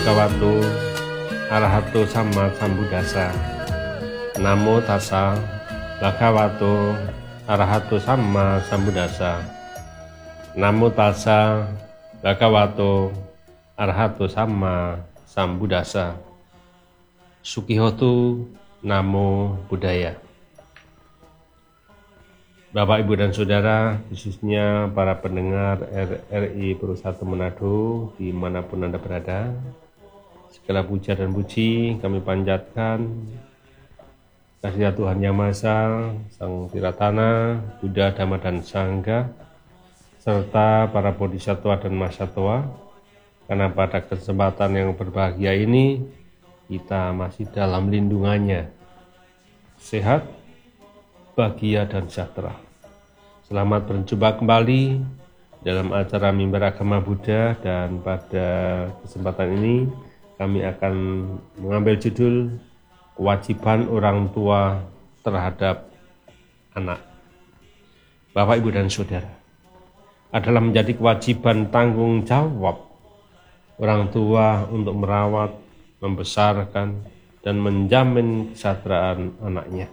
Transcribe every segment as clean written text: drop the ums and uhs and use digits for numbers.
Bhagavato Arahato Samma Sambuddhassa. Namo tassa Bhagavato Arahato Samma Sambuddhassa. Namo tassa Bhagavato Arahato Samma Sambuddhassa. Sukihotu Namo Buddhaya. Bapak, Ibu, dan Saudara, khususnya para pendengar RRI Perusahaan Manado dimanapun Anda berada, segala puja dan puji kami panjatkan kehadirat Tuhan Yang Maha Esa, Sang Tiratana, Buddha, Dhamma, dan Sangha, serta para bodhisattva dan mahasatwa, karena pada kesempatan yang berbahagia ini kita masih dalam lindungannya, sehat, bahagia, dan sejahtera. Selamat berjumpa kembali dalam acara Mimbar Agama Buddha, dan pada kesempatan ini kami akan mengambil judul kewajiban orang tua terhadap anak. Bapak, Ibu, dan Saudara, adalah menjadi kewajiban tanggung jawab orang tua untuk merawat, membesarkan, dan menjamin kesejahteraan anaknya.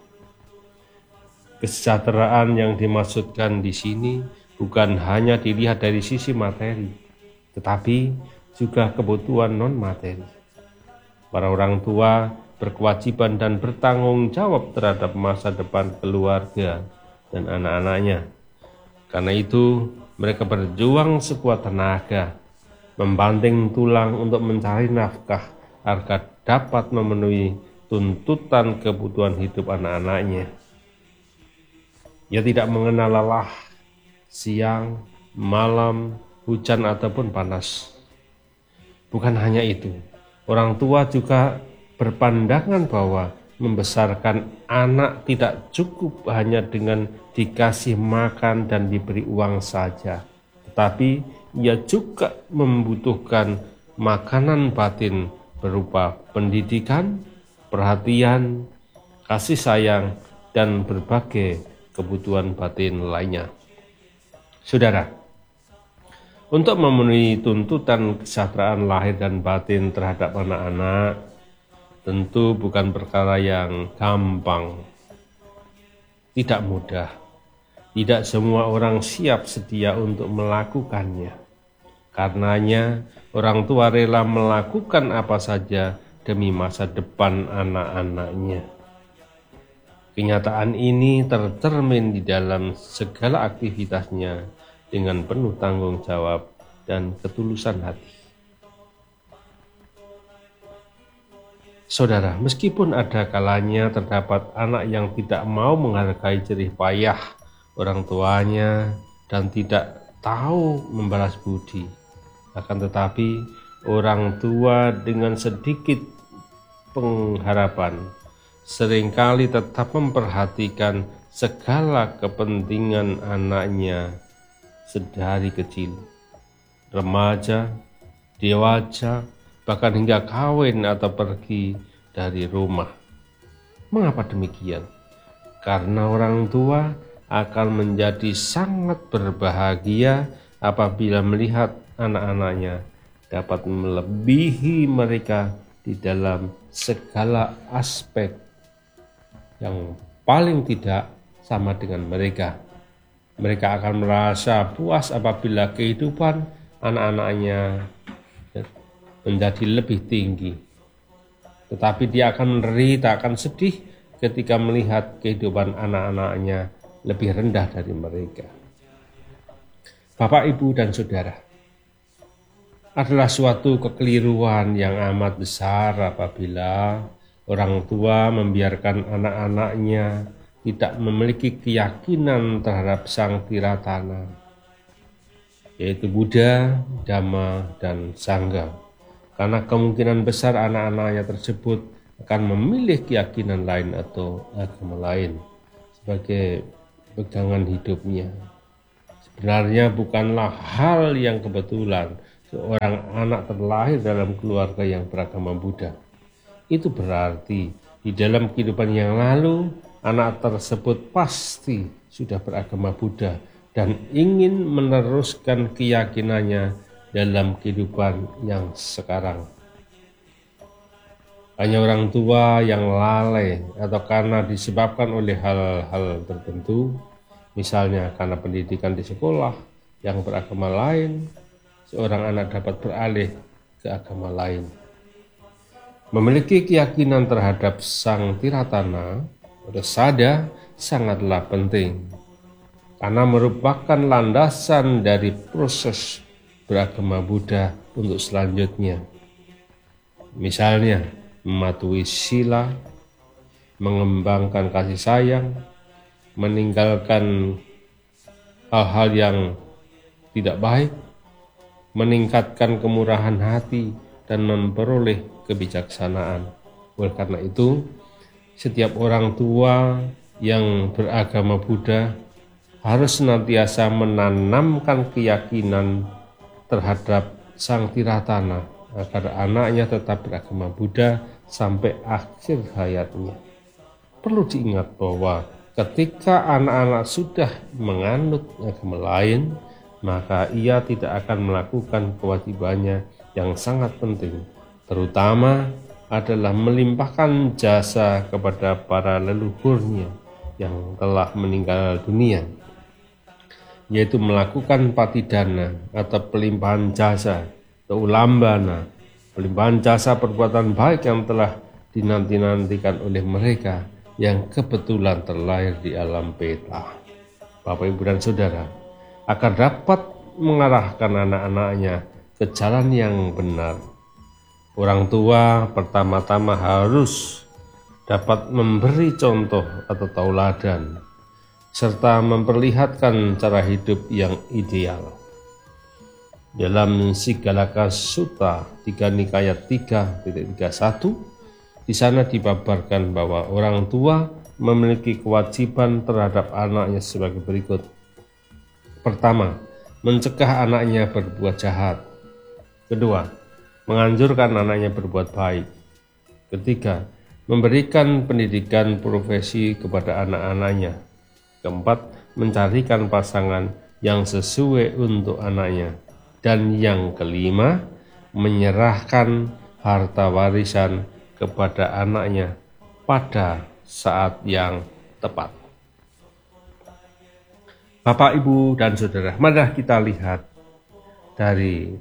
Kesejahteraan yang dimaksudkan di sini bukan hanya dilihat dari sisi materi, tetapi juga kebutuhan non-materi. Para orang tua berkewajiban dan bertanggung jawab terhadap masa depan keluarga dan anak-anaknya. Karena itu, mereka berjuang sekuat tenaga, membanting tulang untuk mencari nafkah agar dapat memenuhi tuntutan kebutuhan hidup anak-anaknya. Ia tidak mengenal lelah, siang, malam, hujan, ataupun panas. Bukan hanya itu, orang tua juga berpandangan bahwa membesarkan anak tidak cukup hanya dengan dikasih makan dan diberi uang saja, tetapi ia juga membutuhkan makanan batin berupa pendidikan, perhatian, kasih sayang, dan berbagai kebutuhan batin lainnya. Saudara, untuk memenuhi tuntutan kesejahteraan lahir dan batin terhadap anak-anak tentu bukan perkara yang gampang, tidak mudah. Tidak semua orang siap sedia untuk melakukannya. Karenanya, orang tua rela melakukan apa saja demi masa depan anak-anaknya. Kenyataan ini tercermin di dalam segala aktivitasnya dengan penuh tanggung jawab dan ketulusan hati. Saudara, meskipun ada kalanya terdapat anak yang tidak mau menghargai jerih payah orang tuanya dan tidak tahu membalas budi, akan tetapi orang tua dengan sedikit pengharapan seringkali tetap memperhatikan segala kepentingan anaknya sedari kecil, remaja, dewasa, bahkan hingga kawin atau pergi dari rumah. Mengapa demikian? Karena orang tua akan menjadi sangat berbahagia apabila melihat anak-anaknya dapat melebihi mereka di dalam segala aspek, yang paling tidak sama dengan mereka. Mereka akan merasa puas apabila kehidupan anak-anaknya menjadi lebih tinggi. Tetapi dia akan menderita, akan sedih ketika melihat kehidupan anak-anaknya lebih rendah dari mereka. Bapak, Ibu, dan Saudara, adalah suatu kekeliruan yang amat besar apabila orang tua membiarkan anak-anaknya tidak memiliki keyakinan terhadap Sang Tiratana, yaitu Buddha, Dhamma, dan Sangha. Karena kemungkinan besar anak-anaknya tersebut akan memilih keyakinan lain atau agama lain sebagai pegangan hidupnya. Sebenarnya bukanlah hal yang kebetulan seorang anak terlahir dalam keluarga yang beragama Buddha. Itu berarti di dalam kehidupan yang lalu anak tersebut pasti sudah beragama Buddha dan ingin meneruskan keyakinannya dalam kehidupan yang sekarang. Hanya orang tua yang lalai atau karena disebabkan oleh hal-hal tertentu, misalnya karena pendidikan di sekolah yang beragama lain, seorang anak dapat beralih ke agama lain. Memiliki keyakinan terhadap Sang Tiratana atau Sada sangatlah penting, karena merupakan landasan dari proses beragama Buddha untuk selanjutnya. Misalnya, mematuhi sila, mengembangkan kasih sayang, meninggalkan hal-hal yang tidak baik, meningkatkan kemurahan hati, dan memperoleh kebijaksanaan. Oleh karena itu, setiap orang tua yang beragama Buddha harus senantiasa menanamkan keyakinan terhadap Sang Tiratana agar anaknya tetap beragama Buddha sampai akhir hayatnya. Perlu diingat bahwa ketika anak-anak sudah menganut agama lain, maka ia tidak akan melakukan kewajibannya yang sangat penting, terutama adalah melimpahkan jasa kepada para leluhurnya yang telah meninggal dunia, yaitu melakukan patidana atau pelimpahan jasa atau ulambana, pelimpahan jasa perbuatan baik yang telah dinanti-nantikan oleh mereka yang kebetulan terlahir di alam peta. Bapak, Ibu, dan Saudara, agar dapat mengarahkan anak-anaknya ke jalan yang benar, orang tua pertama-tama harus dapat memberi contoh atau tauladan, serta memperlihatkan cara hidup yang ideal. Dalam Sigalaka Sutta 3 Nikaya 3.31, di sana dipaparkan bahwa orang tua memiliki kewajiban terhadap anaknya sebagai berikut. Pertama, mencegah anaknya berbuat jahat. Kedua, menganjurkan anaknya berbuat baik. Ketiga, memberikan pendidikan profesi kepada anak-anaknya. Keempat, mencarikan pasangan yang sesuai untuk anaknya. Dan yang kelima, menyerahkan harta warisan kepada anaknya pada saat yang tepat. Bapak, Ibu, dan Saudara, mari kita lihat dari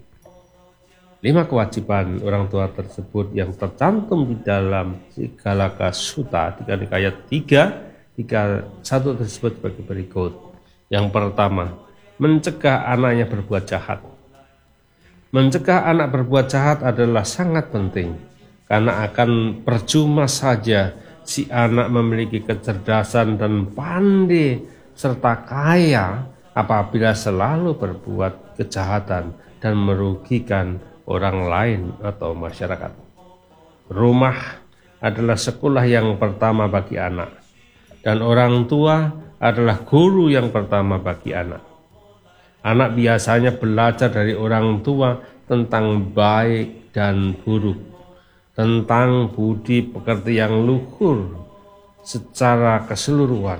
5 kewajiban orang tua tersebut yang tercantum di dalam Sigalaka Sutta 3 Nikaya 3.31 tersebut sebagai berikut. Yang pertama, mencegah anaknya berbuat jahat. Mencegah anak berbuat jahat adalah sangat penting, karena akan percuma saja si anak memiliki kecerdasan dan pandai serta kaya apabila selalu berbuat kejahatan dan merugikan orang lain atau masyarakat. Rumah adalah sekolah yang pertama bagi anak, dan orang tua adalah guru yang pertama bagi anak. Anak biasanya belajar dari orang tua tentang baik dan buruk, tentang budi pekerti yang luhur secara keseluruhan.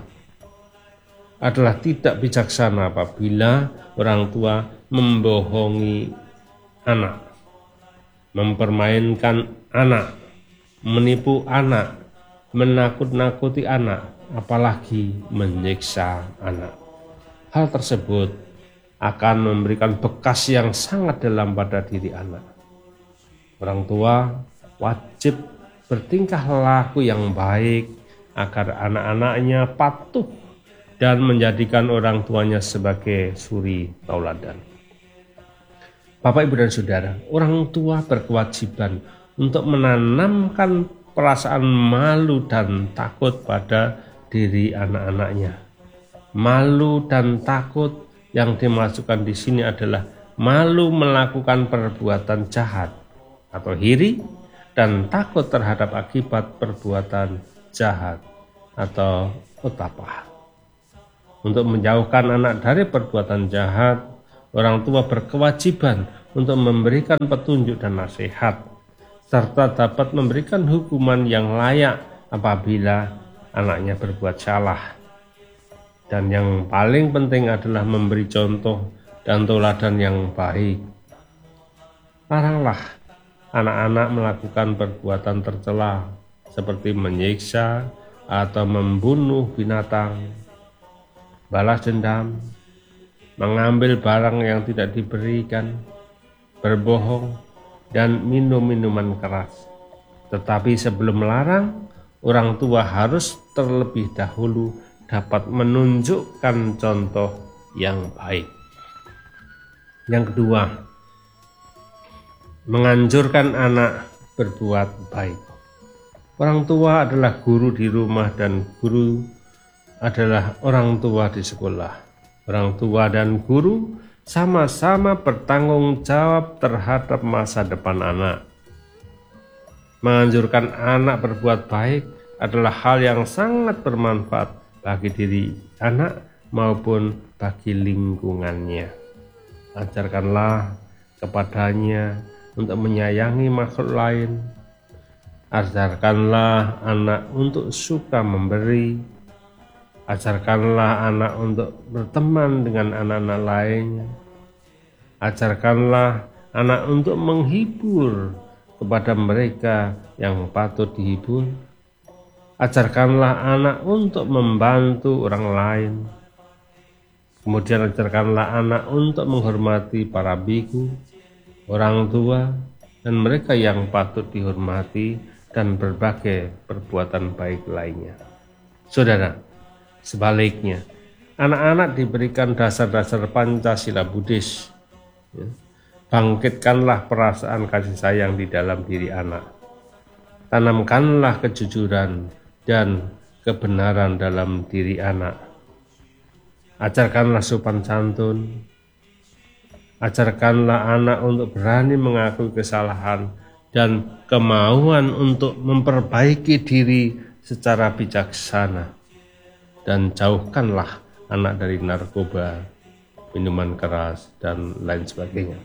Adalah tidak bijaksana apabila orang tua membohongi anak, mempermainkan anak, menipu anak, menakut-nakuti anak, apalagi menyiksa anak. Hal tersebut akan memberikan bekas yang sangat dalam pada diri anak. Orang tua wajib bertingkah laku yang baik agar anak-anaknya patuh dan menjadikan orang tuanya sebagai suri tauladan. Bapak, Ibu, dan Saudara, orang tua berkewajiban untuk menanamkan perasaan malu dan takut pada diri anak-anaknya. Malu dan takut yang dimasukkan di sini adalah malu melakukan perbuatan jahat atau iri, dan takut terhadap akibat perbuatan jahat atau utapah. Untuk menjauhkan anak dari perbuatan jahat, orang tua berkewajiban untuk memberikan petunjuk dan nasihat, serta dapat memberikan hukuman yang layak apabila anaknya berbuat salah. Dan yang paling penting adalah memberi contoh dan tauladan yang baik. Laranglah anak-anak melakukan perbuatan tercela seperti menyiksa atau membunuh binatang, balas dendam, mengambil barang yang tidak diberikan, berbohong, dan minum minuman keras. Tetapi sebelum melarang, orang tua harus terlebih dahulu dapat menunjukkan contoh yang baik. Yang kedua, menganjurkan anak berbuat baik. Orang tua adalah guru di rumah dan guru adalah orang tua di sekolah. Orang tua dan guru sama-sama bertanggung jawab terhadap masa depan anak. Menganjurkan anak berbuat baik adalah hal yang sangat bermanfaat bagi diri anak maupun bagi lingkungannya. Ajarkanlah kepadanya untuk menyayangi makhluk lain. Ajarkanlah anak untuk suka memberi. Ajarkanlah anak untuk berteman dengan anak-anak lainnya. Ajarkanlah anak untuk menghibur kepada mereka yang patut dihibur. Ajarkanlah anak untuk membantu orang lain. Kemudian ajarkanlah anak untuk menghormati para biku, orang tua, dan mereka yang patut dihormati, dan berbagai perbuatan baik lainnya. Saudara, sebaliknya, anak-anak diberikan dasar-dasar Pancasila Buddhis. Bangkitkanlah perasaan kasih sayang di dalam diri anak. Tanamkanlah kejujuran dan kebenaran dalam diri anak. Ajarkanlah sopan santun. Ajarkanlah anak untuk berani mengakui kesalahan dan kemauan untuk memperbaiki diri secara bijaksana. Dan jauhkanlah anak dari narkoba, minuman keras, dan lain sebagainya.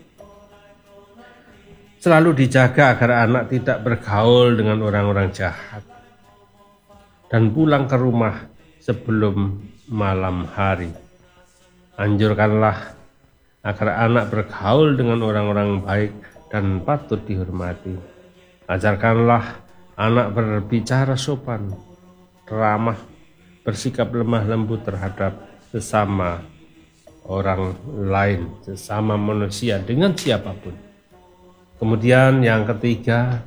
Selalu dijaga agar anak tidak bergaul dengan orang-orang jahat dan pulang ke rumah sebelum malam hari. Anjurkanlah agar anak bergaul dengan orang-orang baik dan patut dihormati. Ajarkanlah anak berbicara sopan, ramah, bersikap lemah lembut terhadap sesama orang lain, sesama manusia dengan siapapun. Kemudian yang ketiga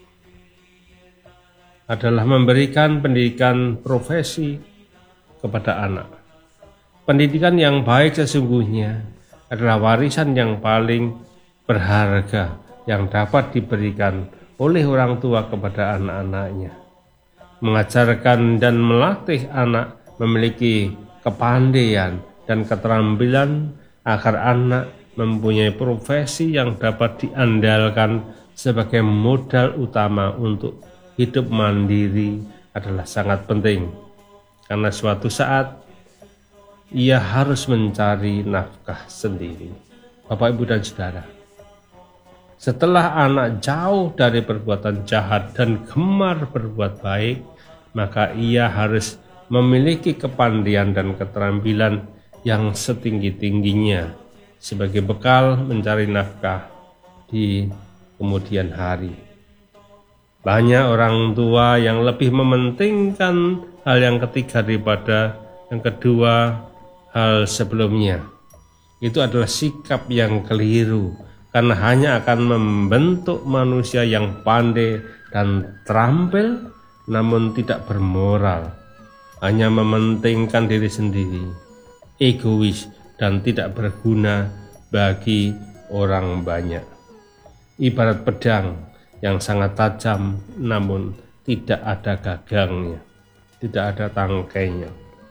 adalah memberikan pendidikan profesi kepada anak. Pendidikan yang baik sesungguhnya adalah warisan yang paling berharga yang dapat diberikan oleh orang tua kepada anak-anaknya. Mengajarkan dan melatih anak memiliki kepandaian dan keterampilan agar anak mempunyai profesi yang dapat diandalkan sebagai modal utama untuk hidup mandiri adalah sangat penting, karena suatu saat ia harus mencari nafkah sendiri. Bapak, Ibu, dan Saudara, setelah anak jauh dari perbuatan jahat dan gemar berbuat baik, maka ia harus memiliki kepandaian dan keterampilan yang setinggi-tingginya sebagai bekal mencari nafkah di kemudian hari. Banyak orang tua yang lebih mementingkan hal yang ketiga daripada yang kedua hal sebelumnya. Itu adalah sikap yang keliru, karena hanya akan membentuk manusia yang pandai dan terampil namun tidak bermoral, hanya mementingkan diri sendiri, egois, dan tidak berguna bagi orang banyak. Ibarat pedang yang sangat tajam namun tidak ada gagangnya, tidak ada tangkainya.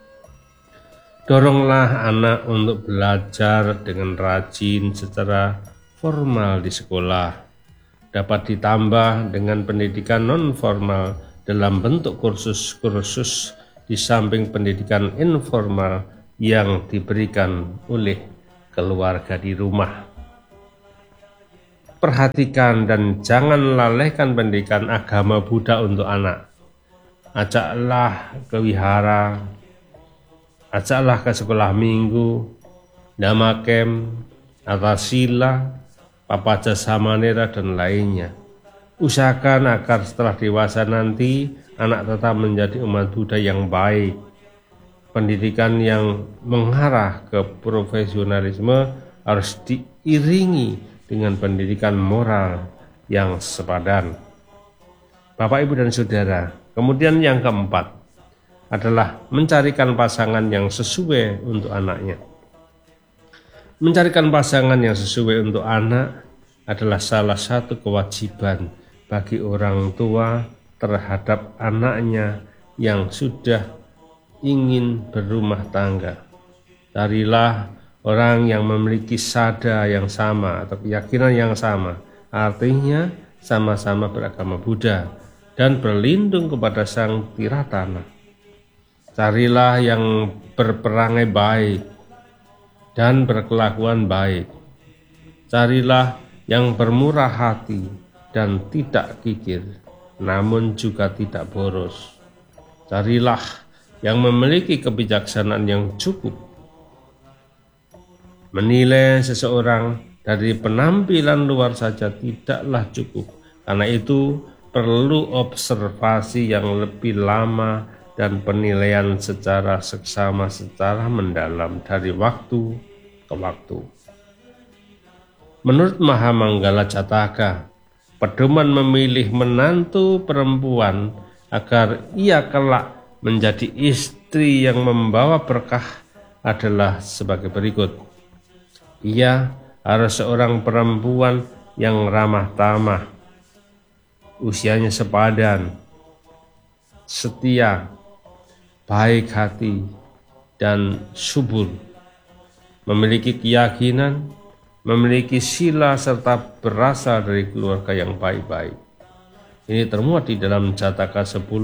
Doronglah anak untuk belajar dengan rajin secara formal di sekolah, dapat ditambah dengan pendidikan non-formal dalam bentuk kursus-kursus di samping pendidikan informal yang diberikan oleh keluarga di rumah. Perhatikan dan jangan lalaikan pendidikan agama Buddha untuk anak. Ajaklah ke wihara, ajaklah ke sekolah minggu, dhamma camp, atasila, papaja samanera, dan lainnya. Usahakan agar setelah dewasa nanti anak tetap menjadi umat Buddha yang baik. Pendidikan yang mengarah ke profesionalisme harus diiringi dengan pendidikan moral yang sepadan. Bapak, Ibu, dan Saudara, kemudian yang keempat adalah mencarikan pasangan yang sesuai untuk anaknya. Mencarikan pasangan yang sesuai untuk anak adalah salah satu kewajiban bagi orang tua terhadap anaknya yang sudah ingin berumah tangga. Carilah orang yang memiliki sada yang sama atau keyakinan yang sama, artinya sama-sama beragama Buddha dan berlindung kepada Sang Tiratana. Carilah yang berperangai baik dan berkelakuan baik. Carilah yang bermurah hati dan tidak kikir, namun juga tidak boros. Carilah yang memiliki kebijaksanaan yang cukup. Menilai seseorang dari penampilan luar saja tidaklah cukup. Karena itu perlu observasi yang lebih lama dan penilaian secara seksama, secara mendalam dari waktu ke waktu. Menurut Mahamanggala Jataka, pedoman memilih menantu perempuan agar ia kelak menjadi istri yang membawa berkah adalah sebagai berikut. Ia harus seorang perempuan yang ramah tamah, usianya sepadan, setia, baik hati, dan subur, memiliki keyakinan, memiliki sila, serta berasal dari keluarga yang baik-baik. Ini termuat di dalam Jataka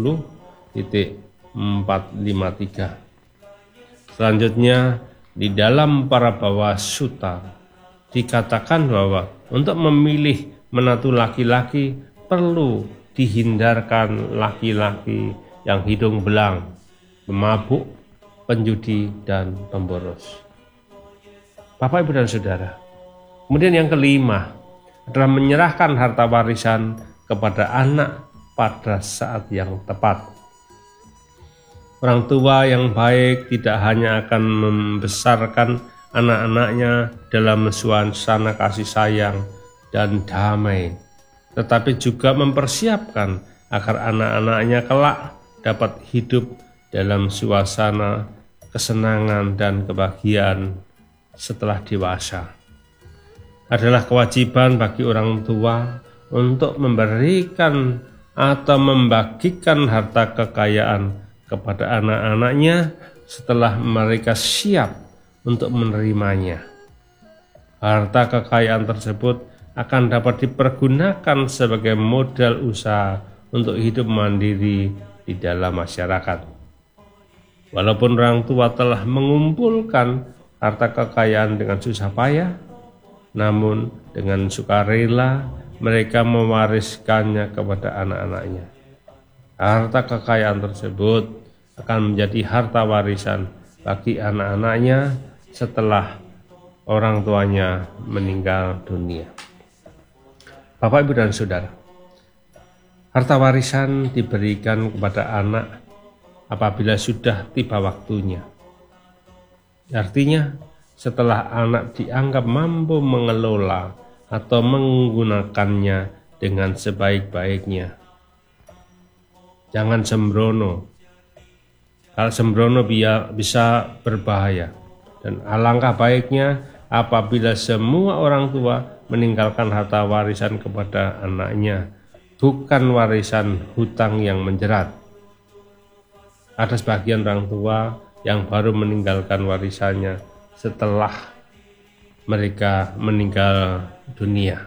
10.453. Selanjutnya, di dalam Parabhawa Sutta dikatakan bahwa untuk memilih menantu laki-laki perlu dihindarkan laki-laki yang hidung belang, pemabuk, penjudi, dan pemboros. Bapak, Ibu, dan Saudara, kemudian yang kelima adalah menyerahkan harta warisan kepada anak pada saat yang tepat. Orang tua yang baik tidak hanya akan membesarkan anak-anaknya dalam suasana kasih sayang dan damai, tetapi juga mempersiapkan agar anak-anaknya kelak dapat hidup dalam suasana kesenangan dan kebahagiaan setelah dewasa. Adalah kewajiban bagi orang tua untuk memberikan atau membagikan harta kekayaan kepada anak-anaknya setelah mereka siap untuk menerimanya. Harta kekayaan tersebut akan dapat dipergunakan sebagai modal usaha untuk hidup mandiri di dalam masyarakat. Walaupun orang tua telah mengumpulkan harta kekayaan dengan susah payah, namun dengan sukarela mereka mewariskannya kepada anak-anaknya. Harta kekayaan tersebut akan menjadi harta warisan bagi anak-anaknya setelah orang tuanya meninggal dunia. Bapak, Ibu, dan Saudara, harta warisan diberikan kepada anak apabila sudah tiba waktunya. Artinya, setelah anak dianggap mampu mengelola atau menggunakannya dengan sebaik-baiknya. Jangan sembrono. Hal sembrono bisa berbahaya, dan alangkah baiknya apabila semua orang tua meninggalkan harta warisan kepada anaknya, bukan warisan hutang yang menjerat. Ada sebagian orang tua yang baru meninggalkan warisannya setelah mereka meninggal dunia.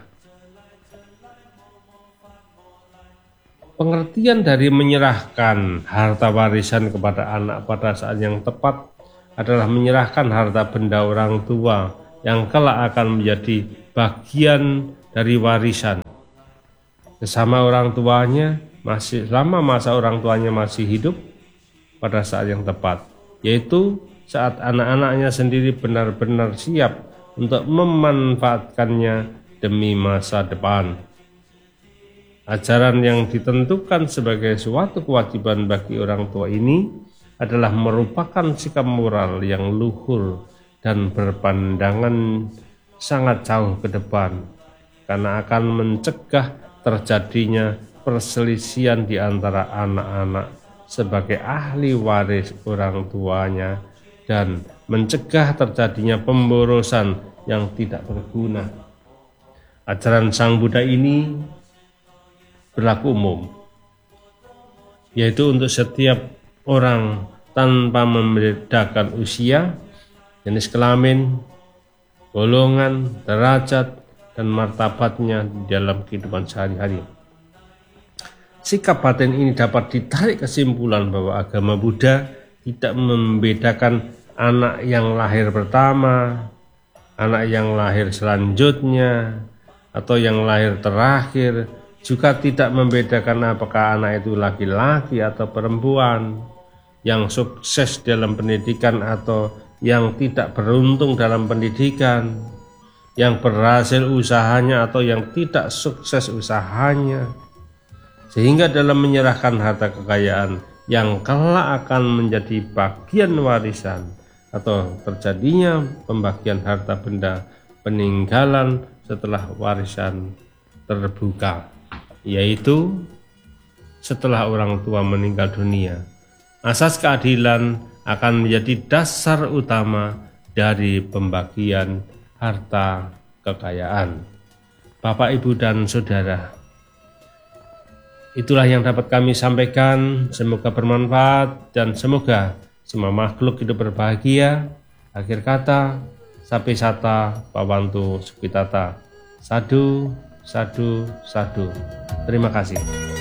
Pengertian dari menyerahkan harta warisan kepada anak pada saat yang tepat adalah menyerahkan harta benda orang tua yang kelak akan menjadi bagian dari warisan bersama orang tuanya selama masa orang tuanya masih hidup pada saat yang tepat, yaitu saat anak-anaknya sendiri benar-benar siap untuk memanfaatkannya demi masa depan. Ajaran yang ditentukan sebagai suatu kewajiban bagi orang tua ini adalah merupakan sikap moral yang luhur dan berpandangan sangat jauh ke depan, karena akan mencegah terjadinya perselisihan di antara anak-anak sebagai ahli waris orang tuanya dan mencegah terjadinya pemborosan yang tidak berguna. Ajaran Sang Buddha ini berlaku umum, yaitu untuk setiap orang tanpa membedakan usia, jenis kelamin, golongan, derajat, dan martabatnya dalam kehidupan sehari-hari. Sikap batin ini dapat ditarik kesimpulan bahwa agama Buddha tidak membedakan anak yang lahir pertama, anak yang lahir selanjutnya, atau yang lahir terakhir, juga tidak membedakan apakah anak itu laki-laki atau perempuan, yang sukses dalam pendidikan atau yang tidak beruntung dalam pendidikan, yang berhasil usahanya atau yang tidak sukses usahanya. Sehingga dalam menyerahkan harta kekayaan yang kelak akan menjadi bagian warisan atau terjadinya pembagian harta benda peninggalan setelah warisan terbuka, yaitu setelah orang tua meninggal dunia, asas keadilan akan menjadi dasar utama dari pembagian harta kekayaan. Bapak, Ibu, dan Saudara, itulah yang dapat kami sampaikan. Semoga bermanfaat dan semoga semua makhluk hidup berbahagia. Akhir kata, Sapi Sata Pawantu Sukitata. Sadu, sadu, sadu. Terima kasih.